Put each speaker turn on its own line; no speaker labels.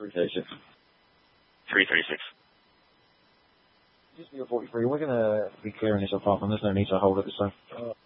336.
336.
Just be a 43. We're going to be clearing this off, and there's no need to hold it, so...